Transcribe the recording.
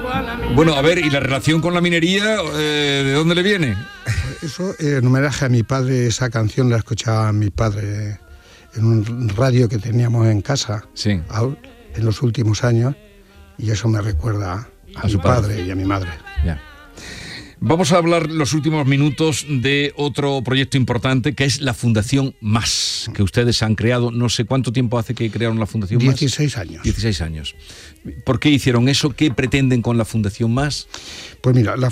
Bueno, a ver, ¿y la relación con la minería, de dónde le viene? Eso, en homenaje a mi padre, esa canción la escuchaba mi padre en un radio que teníamos en casa, Sí. En los últimos años, y eso me recuerda a mi padre y a mi madre. Ya. Vamos a hablar los últimos minutos de otro proyecto importante, que es la Fundación Más, que ustedes han creado. No sé cuánto tiempo hace que crearon la Fundación Más. 16 años. 16 años. ¿Por qué hicieron eso? ¿Qué pretenden con la Fundación Más? Pues mira, la